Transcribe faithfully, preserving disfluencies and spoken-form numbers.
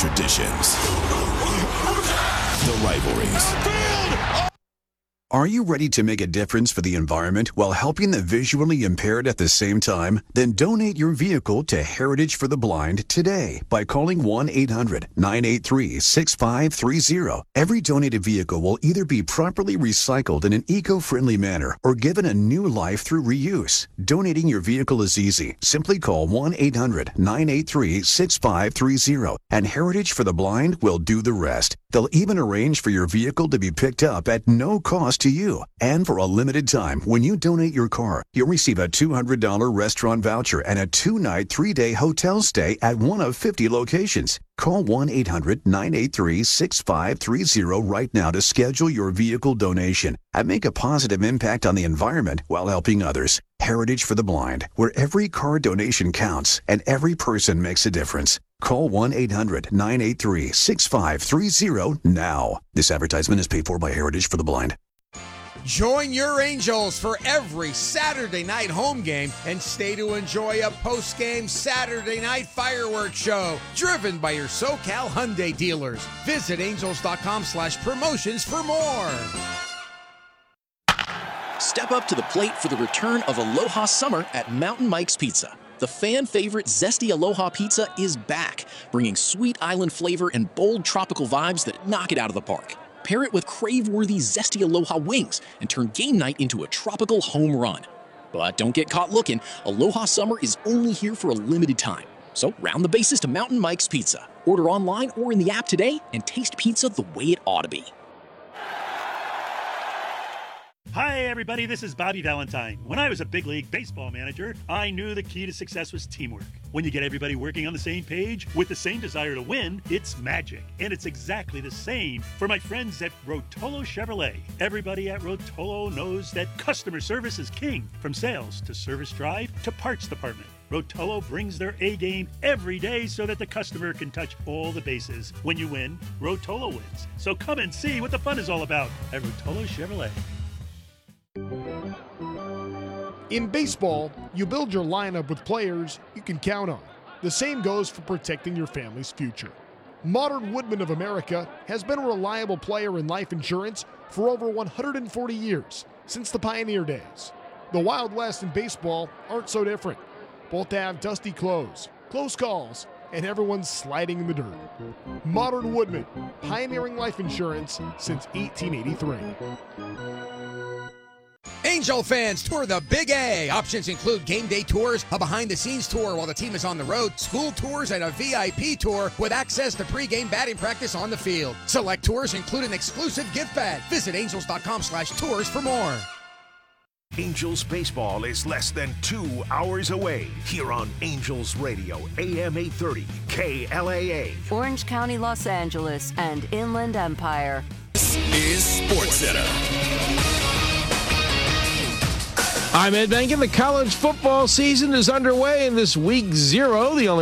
traditions, the rivalries. Are you ready to make a difference for the environment while helping the visually impaired at the same time? Then donate your vehicle to Heritage for the Blind today by calling one eight hundred nine eight three six five three zero. Every donated vehicle will either be properly recycled in an eco-friendly manner or given a new life through reuse. Donating your vehicle is easy. Simply call one eight hundred nine eight three six five three zero and Heritage for the Blind will do the rest. They'll even arrange for your vehicle to be picked up at no cost to you. And for a limited time, when you donate your car, you'll receive a two hundred dollars restaurant voucher and a two-night, three-day hotel stay at one of fifty locations. Call one eight hundred nine eight three six five three zero right now to schedule your vehicle donation and make a positive impact on the environment while helping others. Heritage for the Blind, where every car donation counts and every person makes a difference. Call one eight hundred nine eight three six five three zero now. This advertisement is paid for by Heritage for the Blind. Join your Angels for every Saturday night home game and stay to enjoy a post-game Saturday night fireworks show driven by your SoCal Hyundai dealers. Visit angels.com slash promotions for more. Step up to the plate for the return of Aloha Summer at Mountain Mike's Pizza. The fan-favorite Zesty Aloha Pizza is back, bringing sweet island flavor and bold tropical vibes that knock it out of the park. Pair it with crave-worthy Zesty Aloha wings and turn game night into a tropical home run. But don't get caught looking. Aloha Summer is only here for a limited time. So round the bases to Mountain Mike's Pizza. Order online or in the app today and taste pizza the way it ought to be. Hi, everybody. This is Bobby Valentine. When I was a big league baseball manager, I knew the key to success was teamwork. When you get everybody working on the same page with the same desire to win, it's magic. And it's exactly the same for my friends at Rotolo Chevrolet. Everybody at Rotolo knows that customer service is king, from sales to service drive to parts department. Rotolo brings their A-game every day so that the customer can touch all the bases. When you win, Rotolo wins. So come and see what the fun is all about at Rotolo Chevrolet. In baseball, you build your lineup with players you can count on. The same goes for protecting your family's future. Modern Woodmen of America has been a reliable player in life insurance for over one hundred forty years, since the pioneer days. The Wild West and baseball aren't so different. Both have dusty clothes, close calls, and everyone's sliding in the dirt. Modern Woodmen, pioneering life insurance since eighteen eighty-three. Angel fans, tour the Big A. Options include game day tours, a behind-the-scenes tour while the team is on the road, school tours, and a V I P tour with access to pregame batting practice on the field. Select tours include an exclusive gift bag. Visit angels.com slash tours for more. Angels baseball is less than two hours away here on Angels Radio, A M eight thirty, K L A A. Orange County, Los Angeles, and Inland Empire. This is SportsCenter. I'm Ed Bankin. The college football season is underway in this week zero. The only